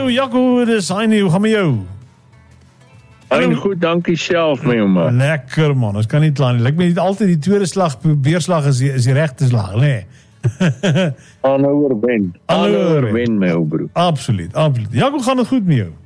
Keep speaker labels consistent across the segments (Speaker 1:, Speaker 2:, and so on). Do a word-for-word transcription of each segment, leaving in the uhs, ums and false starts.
Speaker 1: Hallo Jaco, dis Heini, hoe gaan met jou?
Speaker 2: Hallo. Goed, dankie self my ouma.
Speaker 1: Lekker man, ons kan nie kla nie. Lyk my nie altyd die tweede slag, beerslag is die, is die regte slag, nê? Nee.
Speaker 2: Aanhouer wen. Aanhouer wen my ou broer.
Speaker 1: Absoluut, absoluut. Jaco, gaan dit goed met jou?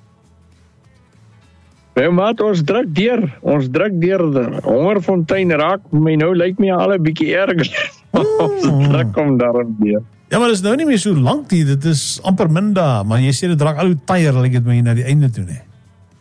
Speaker 2: My maat, ons druk deur. Ons druk deur. Hongerfontein raak my nou lyk my al 'n bietjie erg. Ons druk om daarom deur.
Speaker 1: Ja, maar dit is nou nie meer so lank nie. Dit is amper min dae, maar jy sê dit raak al hoe tyer, lyk dit my na die einde toe, nê?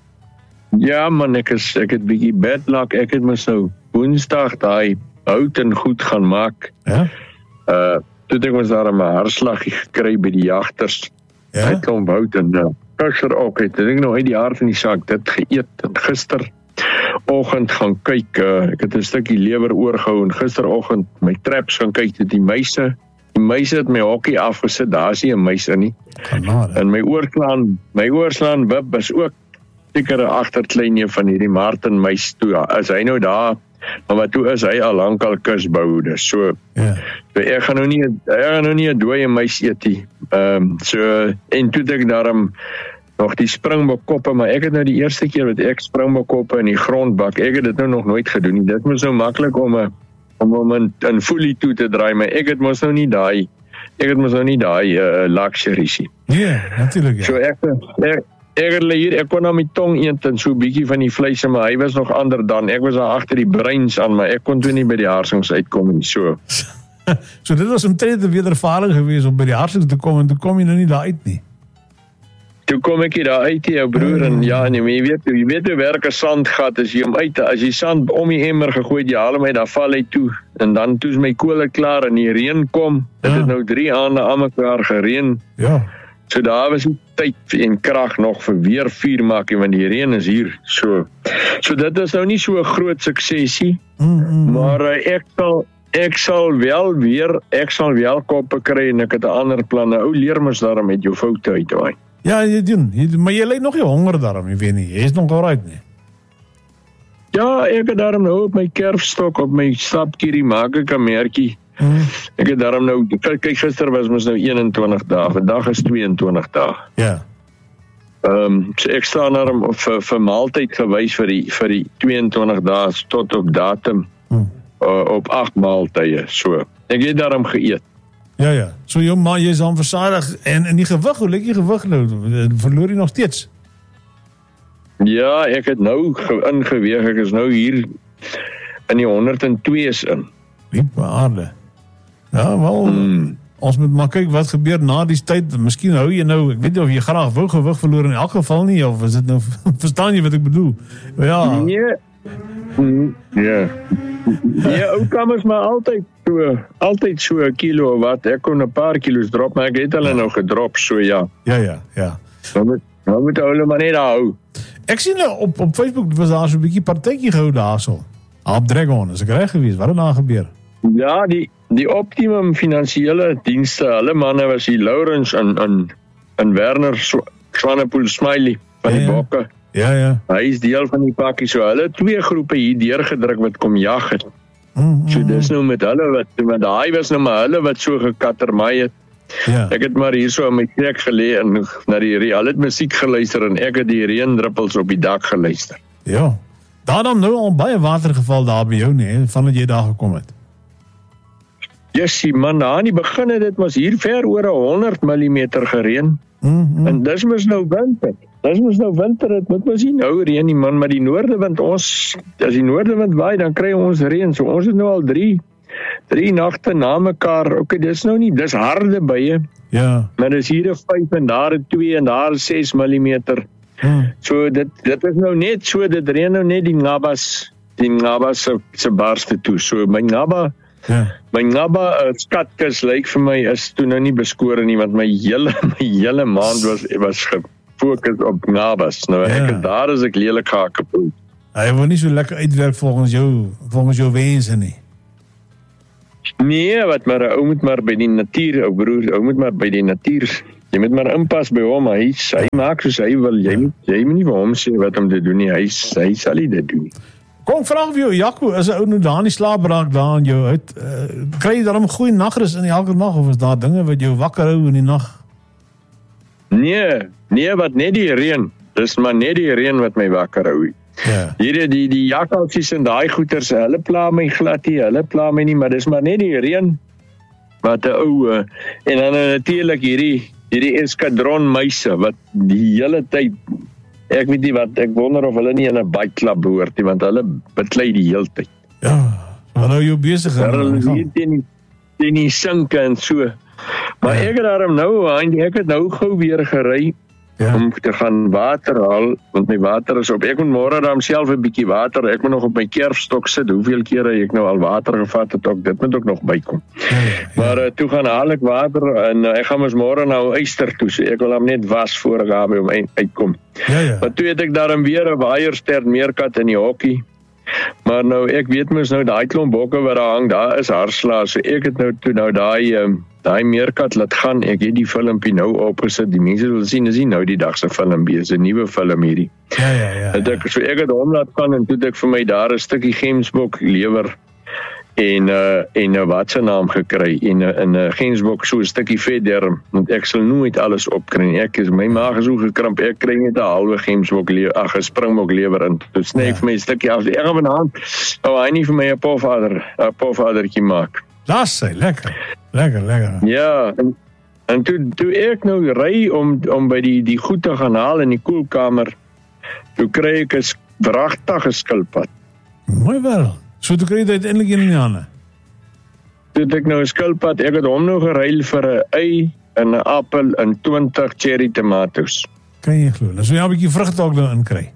Speaker 2: Ja man, ek is ek het bietjie bad luck. Ek het mos nou Woensdag daai hout en goed gaan maak.
Speaker 1: Ja.
Speaker 2: Uh, toe het ek mos daar 'n hartslaggie gekry by die jagters.
Speaker 1: Ja.
Speaker 2: Hy kom hout en uh, gister ook het ek nou uit die hart van die saak dit geëet en gister oggend gaan kyk. Uh, ek het 'n stukkie lewer oorgehou en gisteroggend my traps gaan kyk het die muise. Die muise het my hokkie afgesit. Daar's nie 'n muis in nie.
Speaker 1: Genade.
Speaker 2: En my oorslaan, my oorslaan wip is ook seker 'n agterkleinjie van hierdie Martin muis toe. Is hy nou daar? Maar wat toe is hy al lankal kusboude. So
Speaker 1: Ja.
Speaker 2: so ek gaan nou nie ek gaan nou nie 'n dooie muis eet nie. Ehm um, so en toe ek daarom nog die springbokkoppe, maar ek het nou die eerste keer wat ek springbokkoppe in die grond bak. Ek het dit nou nog nooit gedoen nie. Dit was nou maklik om 'n om hom in, in folie toe te draai, maar ek het mos nou nie daai ek het mos nou nie daai uh, luxuries nie.
Speaker 1: Ja, natuurlik ja.
Speaker 2: So ek ek Ek het hier, ek kon nou my tong eet en so 'n bietjie van die vleis, maar hy was nog ander dan. Ek was daar agter die breins aan, maar ek kon toe nie by die harsings uitkom nie. So.
Speaker 1: So dit was omtrent 'n wedervaring geweest om by die harsings te kom en toe kom jy nou nie daar uit nie.
Speaker 2: Toe kom ek hier daar uit, jou broer, en ja, nee, jy weet, jy weet hoe werk 'n sandgat, as jy hom uit, as jy sand om die emmer gegooi het, jy haal hom uit, dan val hy toe, en dan toe is my kolle klaar, en die reën kom, dit het nou drie aande aan mekaar gereën.
Speaker 1: Ja.
Speaker 2: So daar was nie tyd en krag nog vir weer vuur maak, want die reën is hier. So so dit is nou nie so 'n groot suksesie,
Speaker 1: Mm, mm,
Speaker 2: maar uh, ek sal ek sal wel weer ek sal wel koppe kry en ek het 'n ander plan. Ou leer mos daarom met jou foute uit daai.
Speaker 1: Ja, jy doen, jy, maar jy ly nog nie honger daarom, jy weet nie. Jy is nog alright nie.
Speaker 2: Ja, ek het daarom nou op my kerfstok op my stapkierie maak ek 'n merkie.
Speaker 1: Mm.
Speaker 2: Ek het daarom nou kyk, kyk gister was mos nou eenentwintig dae, vandag is tweeëntwintig dae.
Speaker 1: Ja.
Speaker 2: Ehm um, so ek staan daarom vir vir maaltyd gewys vir die vir die tweeëntwintig dae tot op datum.
Speaker 1: Mm.
Speaker 2: Uh, op agt maaltye. So, ek het daarom geëet.
Speaker 1: Ja, ja. So jou ma, jy is aan versadig en in die gewig, hoe lyk die gewig nou? Verloor jy nog steeds?
Speaker 2: Ja, ek het nou ge- ingeweeg. Ek is nou hier in die honderd en twee is in.
Speaker 1: Liepe aarde. Ja, wel,
Speaker 2: Mm.
Speaker 1: ons moet maar kyk wat gebeur na die tyd. Miskien hou jy nou, ek weet nie of jy graag wou gewig verloor in elk geval nie, of is dit nou, verstaan jy wat ek bedoel? Ja.
Speaker 2: Nee. Mm, ja. Ja, ou kamers maar altyd so, altyd so 'n kilo of wat. Ek kon 'n paar kilos drop, maar ek het hulle nou gedrop, so ja.
Speaker 1: Ja, ja, ja.
Speaker 2: Dan moet dan moet hulle maar net hou.
Speaker 1: Ek sien nou op op Facebook was daar so 'n bietjie partytjie gehou daarso. Op Dragon, is ek reg gewees? Wat het daar gebeur?
Speaker 2: Ja, die die Optimum Finansiële Dienste, hulle manne was hier Lourens en en en Werner Swanepoel Smiley van die
Speaker 1: Ja, ja.
Speaker 2: Bokke.
Speaker 1: Ja, ja.
Speaker 2: Hy is deel van die pakkie, so hulle twee groepe hier deurgedruk wat kom jag het.
Speaker 1: Mm, mm,
Speaker 2: So dis nou met hulle wat met daai was nou maar hulle wat so gekattermaai het.
Speaker 1: ja.
Speaker 2: Ek het maar hier so in my plek gelê en na die reël het musiek geluister en ek het die reendruppels op die dak geluister.
Speaker 1: Ja. Daar dan nou al baie water geval daar by jou nie, vandat jy daar gekom het.
Speaker 2: Jessie man, aan die begin het dit was hier ver oor honderd millimeter gereën.
Speaker 1: Mm, mm.
Speaker 2: En dis mos nou winter. Dis mos nou winter, dit moet mos nie nou reën nie man, maar die noordewind ons, as die noordewind waai, dan kry ons reën. So ons het nou al drie drie nagte na mekaar. Okay, dis nou nie, dis harde bye,
Speaker 1: Ja.
Speaker 2: maar dis hier 'n vyf en daar 'n twee en daar 'n ses millimeter.
Speaker 1: Mm.
Speaker 2: So dit dit is nou net so, dit reën nou net die Ngabas, die Ngabas se se barste toe. So my Ngaba
Speaker 1: Ja.
Speaker 2: My Ngaba uh, skatkis lyk vir my is toe nou nie beskore nie, want my hele my hele maand was was gefokus op Ngabas. Nou ek
Speaker 1: Ja.
Speaker 2: het daar is ek lelik gehakkepoel.
Speaker 1: Hy wil nie so lekker uitwerk volgens jou volgens jou wense nie.
Speaker 2: Nee, wat maar 'n ou moet maar by die natuur, ou broer, ou moet maar by die natuur. Jy moet maar inpas by hom, hy hy maak soos hy wil. Jy moet jy moet nie vir hom sê wat om te doen nie. Hy hy sal nie dit doen nie.
Speaker 1: Kom vra vir jou, Jaco, is 'n ou nou daar in die slaap raak daar aan jou uit, uh, kry jy dan 'n goeie nagrus in elke nag of is daar dinge wat jou wakker hou in die nag?
Speaker 2: Nee, nee, wat net die reën. Dis maar net die reën wat my wakker hou.
Speaker 1: Ja.
Speaker 2: Hierdie die die jakkalsies en daai goeters, hulle pla my glad nie, hulle pla my nie, maar dis maar net die reën wat 'n ou uh, en dan uh, natuurlik hierdie hierdie eskadron muise wat die hele tyd, ek weet nie wat, ek wonder of hulle nie in 'n bytklap behoort nie, want hulle beklei die hele tyd.
Speaker 1: Ja, wat hou jou besig?
Speaker 2: Hulle hier teen teen die sinke en so. Maar ja. ek het daarom nou, ek het nou gou weer gery ja. om te gaan water haal, want my water is op. Ek moet môre dan self 'n bietjie water, ek moet nog op my kerfstok sit, hoeveel kere ek nou al water gevat het, ook, dit moet ook nog bykom. Ja, ja, ja. Maar uh, toe gaan haal ek water, en uh, ek gaan ons môre nou Eyster toe, so ek wil hom net was voor ek daarby om uitkom.
Speaker 1: Ja, ja.
Speaker 2: Maar toe het ek daarom weer 'n waaierster meerkat in die hokkie. Maar nou, ek weet mos nou, daai klomp bokke wat daar hang, daar is haarslae, so ek het nou toe nou daai um, daai meerkat laat gaan, ek het die filmpie nou opgesit, die mense wil sien, is nie nou die dag se filmpie, is 'n nuwe film hierdie.
Speaker 1: Ja, ja, ja.
Speaker 2: Het ek, so ek het hom laat gaan, en toe het ek vir my daar 'n stukkie gemsbok lewer, en uh, en uh, wat se naam gekry, en uh, in 'n uh, gemsbok so 'n stukkie vetderm, want ek sal nooit alles opkry, ek is, my maag is so gekrimp, ek kry net 'n halwe gemsbok lewer, ag, 'n springbok lewer in, toe sny ek ja. vir my 'n stukkie af, ek gaan vanaand, ou hy nie vir my 'n pofadder, 'n pofaddertjie maak.
Speaker 1: Das sy, lekker, lekker, lekker.
Speaker 2: Ja, en, en toe, toe ek nou ry om, om by die, die goed te gaan haal in die koelkamer, toe kry ek 'n vragtige skilpad.
Speaker 1: Mooi wel, so toe kry jy dit uiteindelik in die hande.
Speaker 2: Toe het ek nou 'n skilpad, ek het hom nou geruil vir 'n ei en 'n appel en twintig cherry tomatoes.
Speaker 1: Kan jy glo, nou so jy 'n bietjie vrugte ook nou inkry.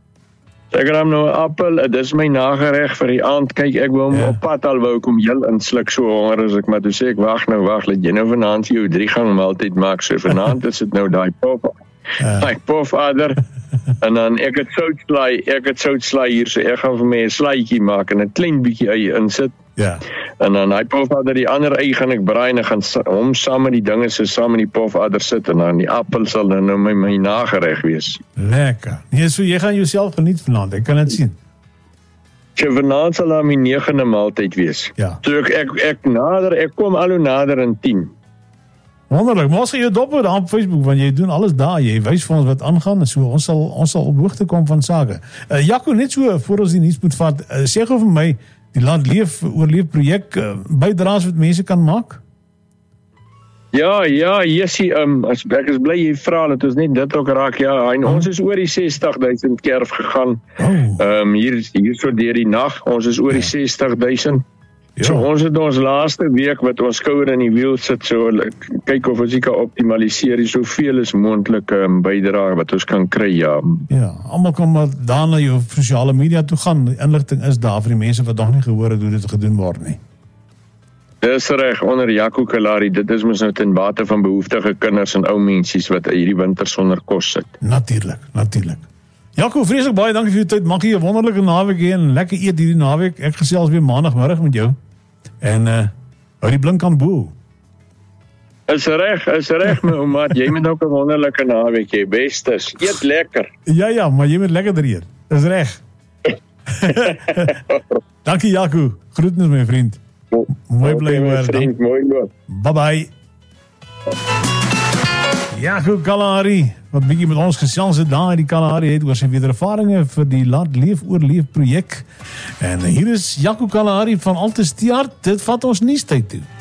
Speaker 2: Ek het hom nou 'n appel, dit is my nagereg vir die aand. Kyk, ek wou hom ja. op pad al wou ek hom heel insluk, so honger as ek, maar toe sê ek, wag nou, wag, laat jy nou vanaand jou drie gang maaltyd maak, so vanaand is dit nou daai pop, ja. daai pofadder, en dan ek het soutslaai, ek het soutslaai hier, so ek gaan vir my 'n slaaitjie maak en 'n klein bietjie ei insit.
Speaker 1: Ja.
Speaker 2: En dan hy pofadder, die ander ei gaan ek braai en ek gaan hom saam met die dinge so saam in die pofadder sit, en dan die appel sal dan nou my, my nagereg wees.
Speaker 1: Lekker. Nee, so jy gaan jouself geniet vanaand, ek kan dit sien.
Speaker 2: So vanaand sal dan my negende maaltyd wees.
Speaker 1: Ja.
Speaker 2: So ek, ek, ek nader, ek kom al hoe nader in tien.
Speaker 1: Wonderlik, maar ons gaan jou dop daar op Facebook, want jy doen alles daar, jy wys vir ons wat aangaan, so ons sal, ons sal op hoogte kom van sake. Uh, Jaco, net so, voor ons die nuus moet vat, uh, sê gou vir my, die Land Leef Oorleef projek, uh, bydraes wat mense kan maak?
Speaker 2: Ja, ja, Jessie, um, as, ek is bly jy vra, dat ons net dit ook raak, ja, en oh. ons is oor die sestig duisend kerf gegaan,
Speaker 1: oh.
Speaker 2: um, hier, hier so deur die nag, ons is oor die sestig duisend, ja. So ons het ons laaste week wat ons skouer in die wiel sit, so kyk of ons kan optimaliseer, soveel is moontlik um, bydrae wat ons kan kry, ja.
Speaker 1: Ja, almal kan maar daar na jou sosiale media toe gaan, die inligting is daar vir die mense wat nog nie gehoor het hoe dit gedoen word nie.
Speaker 2: Dis reg, onder Jaco Kalari, dit is mos nou ten bate van behoeftige kinders en ou mensies wat hierdie winter sonder kos sit.
Speaker 1: Natuurlik, natuurlik. Jaco, vreeslik baie dankie vir jou tyd, mag jy 'n wonderlike naweek hê en lekker eet hierdie naweek, ek gesels weer maandagmiddag met jou, en uh, hou die blink aan bo.
Speaker 2: Is reg, is reg my ouma, jy moet ook 'n wonderlike naweek hê, bestes, eet lekker.
Speaker 1: Ja, ja, maar jy moet lekkerder eet, is reg. Dankie Jaco, groetnis my vriend. Mooi bly hoor.
Speaker 2: Vriend, mooi loop.
Speaker 1: Bye bye. Jaco Kalahari, wat bietjie met ons gesels het daar, die Kalahari het oor sy wederervarings vir die Land Leef Oorleef projek. En hier is Jaco Kalahari van Altes Tiaard, dit vat ons nuustyd toe.